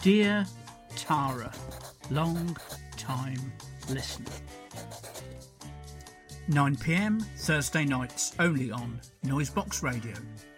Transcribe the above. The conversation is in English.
Dear Tara, long time listener. 9 p.m. Thursday nights only on Noisebox Radio.